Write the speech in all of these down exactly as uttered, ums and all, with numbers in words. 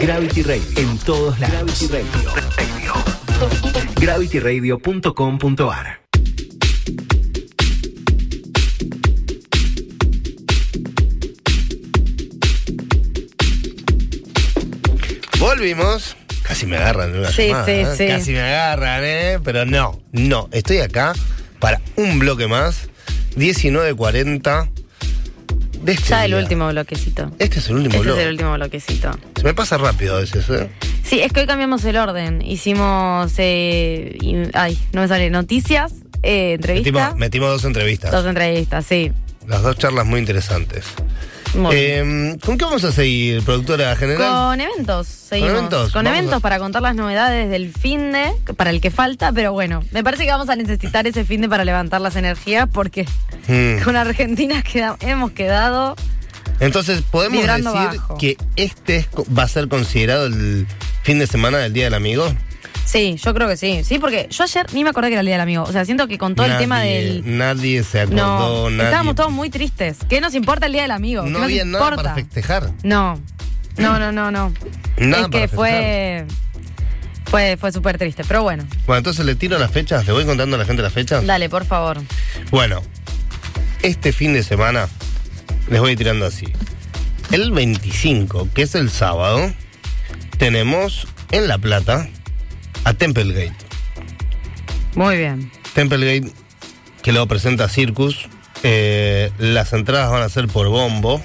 Gravity Radio en todos lados. Gravity Radio. gravity radio punto com punto a r. Volvimos. Casi me agarran en una sí, llamada, sí, ¿eh? sí. Casi me agarran, ¿eh? Pero no, no. Estoy acá para un bloque más. diecinueve cuarenta. De este ya el día. último bloquecito. Este es el último Este bloque. es el último bloquecito. Se me pasa rápido a veces, ¿eh? Sí, es que hoy cambiamos el orden. Hicimos, eh, y- ay, no me sale, noticias, eh, entrevista. Metimos, metimos dos entrevistas. Dos entrevistas, sí. Las dos charlas muy interesantes. Muy bien. Eh, ¿Con qué vamos a seguir, productora general? Con eventos, seguimos. ¿Con eventos? Con Vamos eventos a- para contar las novedades del finde, para el que falta, pero bueno, me parece que vamos a necesitar ese finde para levantar las energías porque Mm. con Argentina queda- hemos quedado... Entonces, ¿podemos Vibrando decir bajo. que este es- va a ser considerado el fin de semana del Día del Amigo? Sí, yo creo que sí. Sí, porque yo ayer ni me acordé que era el Día del Amigo. O sea, siento que con todo el tema Nadie- del... Nadie se acordó, No, nadie... estábamos todos muy tristes. ¿Qué nos importa el Día del Amigo? ¿Qué No nos había nada importa? para festejar. No, no, no, no, no. Nada es que para fue... Fue, fue súper triste, pero bueno. Bueno, entonces le tiro las fechas, le voy contando a la gente las fechas. Dale, por favor. Bueno, este fin de semana les voy tirando así. El veinticinco, que es el sábado, tenemos en La Plata a Temple Gate. Muy bien. Temple Gate, que lo presenta Circus. Eh, las entradas van a ser por bombo.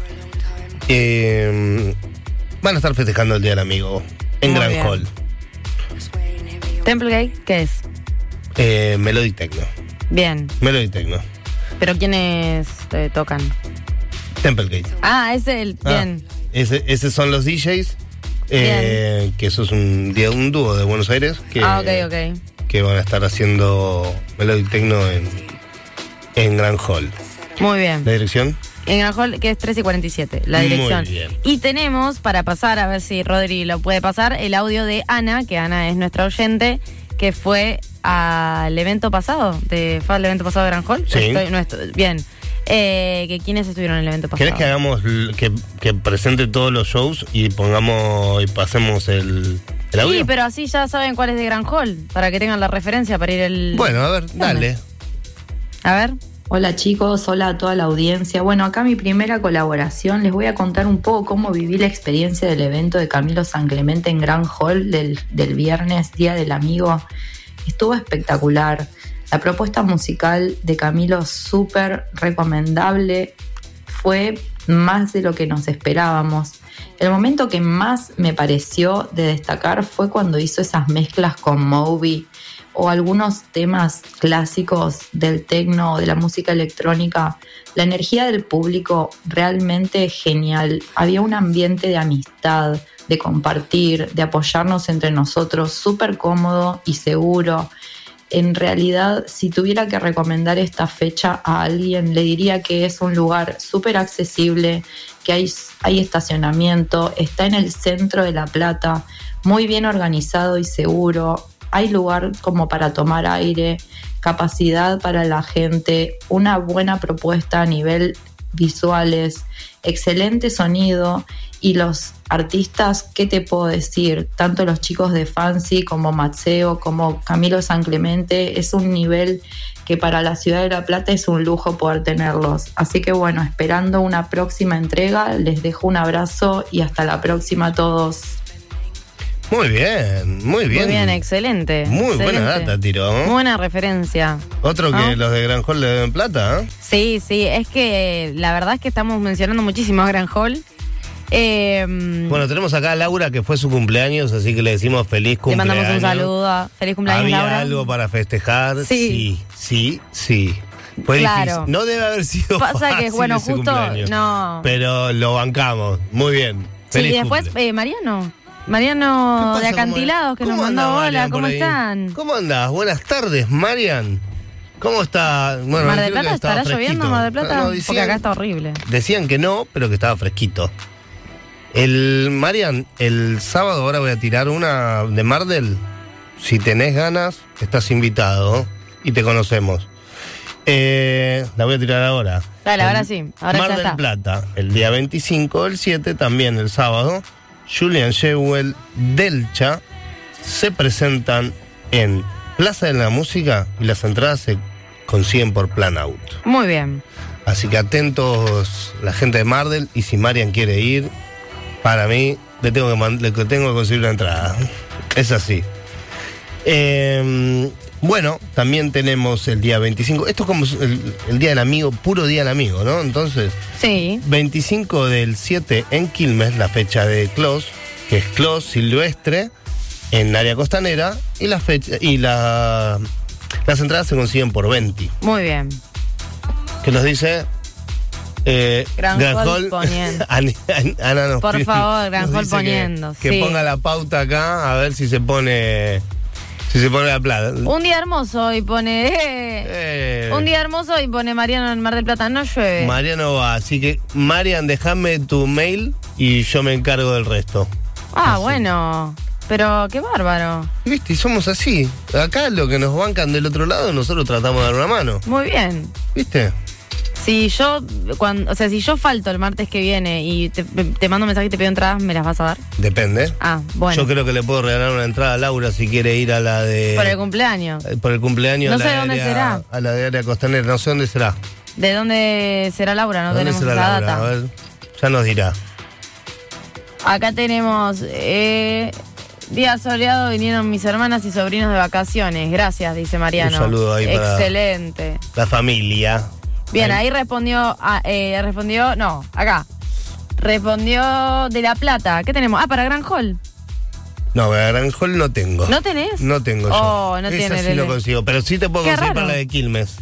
Eh, van a estar festejando el Día del Amigo en Muy Gran bien. Hall. Temple Gate, ¿qué es? Eh, Melody Techno. Bien. Melody Techno. ¿Pero quiénes eh, tocan? Temple Gate. Ah, es el... Ah, Bien. ese, esos son los D Js. Eh, que eso es un, día- un dúo de Buenos Aires. Que, Ah, ok, ok. que van a estar haciendo Melody Techno en, en Gran Hall. Muy bien. ¿La dirección? En Gran Hall, que es tres y cuarenta y siete, la Muy dirección. bien. Y tenemos, para pasar, a ver si Rodri lo puede pasar, el audio de Ana, que Ana es nuestra oyente, que fue al evento pasado, de, fue al evento pasado de Gran Hall. Sí. Estoy- no estoy- bien. Eh, que ¿Quiénes estuvieron en el evento pasado? ¿Querés que hagamos, l- que, que presente todos los shows y pongamos y pasemos el, el audio? Sí, pero así ya saben cuál es de Gran Hall, para que tengan la referencia para ir el... Bueno, a ver, dale. A ver. Hola chicos, hola a toda la audiencia. Bueno, acá mi primera colaboración. Les voy a contar un poco cómo viví la experiencia del evento de Camilo San Clemente en Gran Hall del, del viernes, Día del Amigo. Estuvo espectacular. La propuesta musical de Camilo súper recomendable. Fue más de lo que nos esperábamos. El momento que más me pareció de destacar fue cuando hizo esas mezclas con Moby o algunos temas clásicos del techno o de la música electrónica. La energía del público realmente genial. Había un ambiente de amistad, de compartir, de apoyarnos entre nosotros, súper cómodo y seguro. En realidad, si tuviera que recomendar esta fecha a alguien, le diría que es un lugar súper accesible, que hay, hay estacionamiento, está en el centro de La Plata, muy bien organizado y seguro. Hay lugar como para tomar aire, capacidad para la gente, una buena propuesta a nivel visuales, excelente sonido y los artistas, ¿qué te puedo decir? Tanto los chicos de Fancy como Matseo, como Camilo San Clemente, es un nivel que para la ciudad de La Plata es un lujo poder tenerlos. Así que bueno, esperando una próxima entrega, les dejo un abrazo y hasta la próxima a todos. Muy bien, muy bien. Muy bien, excelente. Muy excelente. buena data tiró. ¿eh? Muy buena referencia. Otro que ¿No? los de Gran Hall le deben plata, ¿eh? Sí, sí, es que la verdad es que estamos mencionando muchísimo a Gran Hall. Eh, Bueno, tenemos acá a Laura, que fue su cumpleaños, así que le decimos feliz le cumpleaños. mandamos un saludo. Feliz cumpleaños, ¿Había Laura. algo para festejar? Sí. sí, sí. sí. Fue Claro. difícil. No debe haber sido Pasa fácil que, bueno, ese justo, cumpleaños. no. Pero lo bancamos. Muy bien. Sí, Feliz y después, cumple. eh, Mariano. ¿Qué Mariano pasa, de Acantilados, que ¿Cómo nos mandó anda hola, Marian por ¿cómo ahí? están? ¿Cómo andás? Buenas tardes, Marian. ¿Cómo está? Bueno, ¿Mar del creo que Plata estaba estará lloviendo, fresquito. Mar del Plata? No, Porque decían, acá está horrible. decían que no, pero que estaba fresquito. El Marian, el sábado ahora voy a tirar una de Mardel. Si tenés ganas, estás invitado y te conocemos. Eh, la voy a tirar ahora. Dale, El ahora sí, ahora Mar ya del está. Plata, el día veinticinco del siete, también el sábado. Julian Jewell, Delcha, se presentan en Plaza de la Música y las entradas se consiguen por Plan Out. Muy bien. Así que atentos la gente de Mardel, y si Marian quiere ir, para mí le tengo que, man- le tengo que conseguir una entrada. Es así. Eh, bueno, también tenemos el día veinticinco. Esto es como el, el día del amigo, puro día del amigo, ¿no? Entonces, Sí. veinticinco del siete en Quilmes, la fecha de Clos, que es Clos Silvestre, en área costanera, y la fecha y la las entradas se consiguen por veinti. Muy bien. ¿Qué nos dice? Eh, Granjol poniendo. Ana, Ana nos Por pide- favor, Granjol nos dice que- poniendo, Que, sí. ponga la pauta acá, a ver si se pone. Si se pone la plata. Un día hermoso y pone. Eh, Un día hermoso y pone Mariano en Mar del Plata. No llueve. Mariano va, así que, Marian, déjame tu mail y yo me encargo del resto. ah, así. bueno. Pero qué bárbaro. ¿Viste? Y somos así. Acá lo que nos bancan del otro lado, nosotros tratamos de dar una mano. Muy bien. ¿Viste? Si yo, cuando, o sea, si yo falto el martes que viene y te, te mando un mensaje y te pido entradas, ¿me las vas a dar? Depende. Ah, bueno. Yo creo que le puedo regalar una entrada a Laura si quiere ir a la de. Por el cumpleaños. eh, por el cumpleaños. No a la sé de dónde área- será. A la de área costanera. No sé dónde será. ¿De dónde será Laura? No ¿Dónde tenemos será esa Laura? data. A ver, ya nos dirá. Acá tenemos eh, día soleado, vinieron mis hermanas y sobrinos de vacaciones. Gracias, dice Mariano. Un saludo ahí para- Excelente. La familia. Bien, ahí respondió, ah, eh, respondió, no, acá. Respondió de La Plata. ¿Qué tenemos? Ah, para Granjol. No, Granjol no tengo. ¿No tenés? No tengo yo. Oh, no Esa tiene, sí Lele. lo consigo, pero sí te puedo Qué conseguir raro. para la de Quilmes.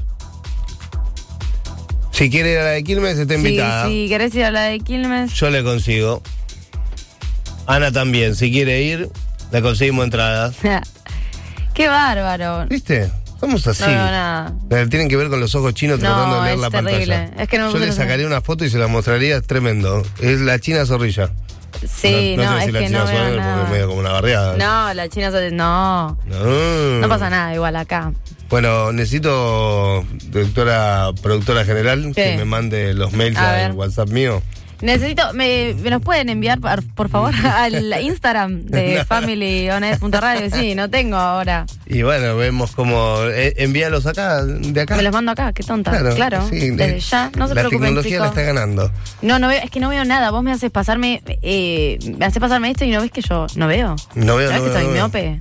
Si quiere ir a la de Quilmes, está Sí, invitada. si querés ir a la de Quilmes. Yo le consigo. Ana también, si quiere ir, le conseguimos entradas. Qué bárbaro. ¿Viste? Somos así. No veo nada. Eh, Tienen que ver con los ojos chinos No, tratando de leer es la terrible. pantalla. Es que no- Yo le no- sacaría una foto y se la mostraría, es tremendo. Es la China Zorrilla. Sí, no, sé es si la que China no veo Zorrilla porque nada. es medio como una barriada. No, la China se- no. No. No pasa nada igual acá. Bueno, necesito, doctora productora general, ¿Qué? que me mande los mails A al ver. WhatsApp mío. Necesito, me, me los pueden enviar por, por favor al Instagram de No. family on air punto radio. Sí, no tengo ahora. Y bueno, vemos cómo eh, envíalos acá, de acá. Me los mando acá, qué tonta. Claro, sí, desde eh, ya, no se la preocupen, tecnología chicos. la está ganando. No, no veo, es que no veo nada. Vos me haces pasarme, eh, me haces pasarme esto y no ves que yo no veo. No veo, ¿Sabés no que veo, soy no veo. miope?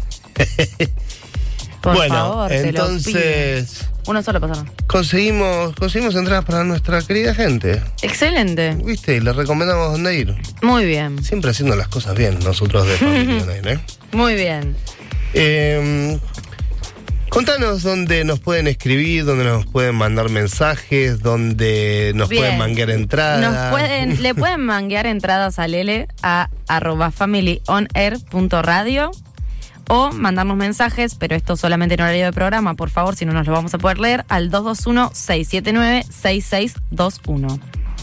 Por bueno, favor, te lo pido. entonces Uno solo pasaron. conseguimos conseguimos entradas para nuestra querida gente. Excelente. ¿Viste? Y les recomendamos dónde ir. Muy bien. Siempre haciendo las cosas bien, nosotros de Familia On Air, ¿eh? Muy bien. Eh, Contanos dónde nos pueden escribir, dónde nos pueden mandar mensajes, dónde nos Bien. pueden manguear entradas. Nos pueden, le pueden manguear entradas a Lele a arroba family on air punto radio o mandarnos mensajes, pero esto solamente en horario de programa, por favor, si no nos lo vamos a poder leer, al dos dos uno, seis siete nueve, seis seis dos uno.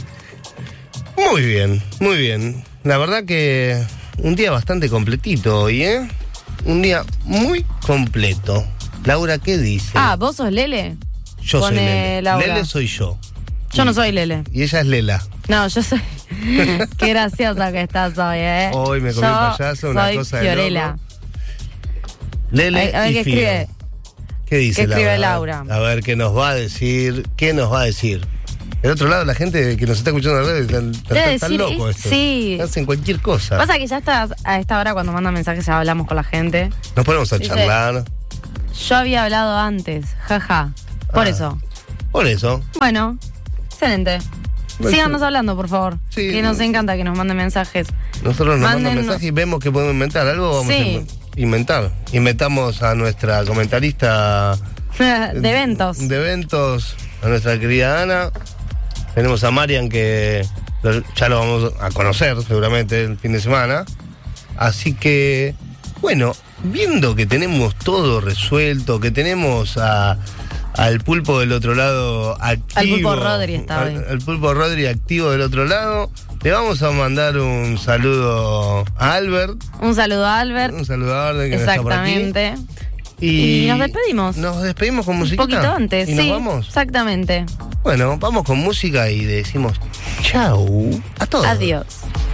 Muy bien, muy bien. La verdad que un día bastante completito hoy, ¿eh? Un día muy completo. Laura, ¿qué dice? Ah, ¿vos sos Lele? yo soy pone Lele. Laura. Lele soy yo. Yo no soy Lele. Y ella es Lela. No, yo soy... Qué graciosa que estás hoy, ¿eh? Hoy me comí Yo un payaso, una soy cosa de Fiorella. loco. Lele A ver, y ¿qué Fío. escribe? ¿Qué dice ¿Qué escribe Laura? Laura? A ver qué nos va a decir. ¿Qué nos va a decir? Del otro lado, la gente que nos está escuchando en la radio están, Debe están tan decir, loco es- esto. sí. Hacen cualquier cosa. Pasa que ya está a esta hora cuando mandan mensajes ya hablamos con la gente. Nos ponemos a Dice- charlar. Yo había hablado antes, jaja. Por Ah. eso. Por eso. Bueno, excelente. Bueno, Síganos sí. hablando, por favor. Sí. Que nos encanta que nos manden mensajes. Nosotros nos mandan Mándennos- mensajes y vemos que podemos inventar. Algo vamos Sí. a inventar. Inventamos a nuestra comentarista De eventos. de eventos, a nuestra querida Ana. Tenemos a Marian, que lo- ya lo vamos a conocer seguramente el fin de semana. Así que, bueno, viendo que tenemos todo resuelto, que tenemos a, al pulpo del otro lado activo. Al pulpo Rodri está al, hoy. al pulpo Rodri activo del otro lado. Le vamos a mandar un saludo a Albert. Un saludo a Albert. Un saludo a Albert que no está por aquí. Exactamente. Y, Y nos despedimos. Nos despedimos con Un musiquita. poquito antes, ¿Y sí. nos vamos? Exactamente. Bueno, vamos con música y decimos chau a todos. Adiós.